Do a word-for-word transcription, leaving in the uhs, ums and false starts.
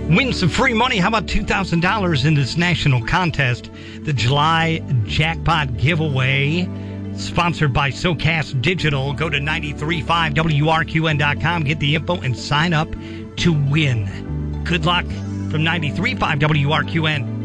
Win some free money. How about two thousand dollars in this national contest? The July Jackpot Giveaway, sponsored by SoCast Digital. Go to nine three five W R Q N dot com, get the info, and sign up to win. Good luck from nine three five W R Q N.